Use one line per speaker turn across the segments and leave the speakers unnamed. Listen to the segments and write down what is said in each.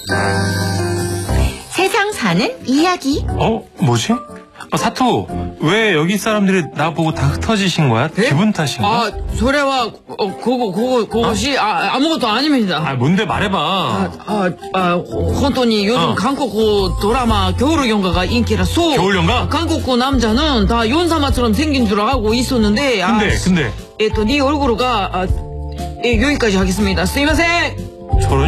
세상 사는 이야기.
뭐지? 사토, 왜 여기 사람들이 나보고 다 흩어지신 거야?
네?
기분 탓인가?
소래와 그것이 아무것도 아닙니다.
뭔데 말해봐.
本当に 요즘 한국 드라마 겨울연가가 인기라서
겨울연가?
한국 남자는 다 연사마처럼 생긴 줄 알고 있었는데
근데
네 얼굴가 여기까지 하겠습니다. 스미마셍.
저런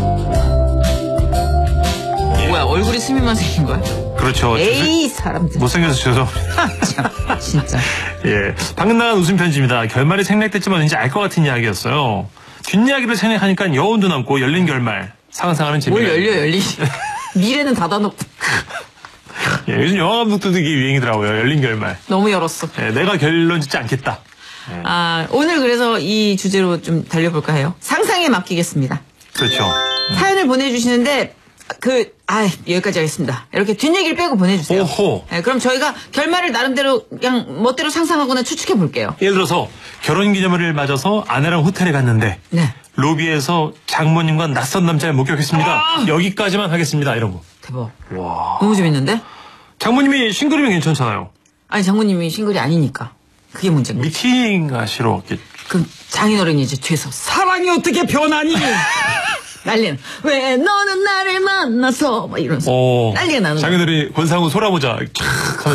뭐야, 얼굴이 스미만 생긴 거야?
그렇죠.
에이, 사람들.
못생겨서 죄송합니다.
진짜.
예, 방금 나간 웃음 편지입니다. 결말이 생략됐지만 왠지 알 것 같은 이야기였어요. 뒷이야기를 생략하니까 여운도 남고 열린 결말 상상하는 재미가.
뭘 열리. 미래는 닫아놓고.
예, 요즘 영화 감독들도 이게 유행이더라고요. 열린 결말.
너무 열었어.
예, 내가 결론 짓지 않겠다.
오늘 그래서 이 주제로 좀 달려볼까 해요. 상상에 맡기겠습니다.
그렇죠.
사연을 보내주시는데 여기까지 하겠습니다. 이렇게 뒷얘기를 빼고 보내주세요.
오호.
네, 그럼 저희가 결말을 나름대로 그냥 멋대로 상상하거나 추측해 볼게요.
예를 들어서 결혼기념일을 맞아서 아내랑 호텔에 갔는데
네.
로비에서 장모님과 낯선 남자를 목격했습니다. 여기까지만 하겠습니다. 이런 거.
대박.
와.
너무 재밌는데?
장모님이 싱글이면 괜찮잖아요.
아니, 장모님이 싱글이 아니니까. 그게 문제인 거지.
미팅 가시러
그럼 장인어른이 이제 뒤에서
사랑이 어떻게 변하니?
난리는 왜 너는 나를 만나서 막 이러면서 난리가 나는 거야.
장인어른이 권상우 소라보자 촥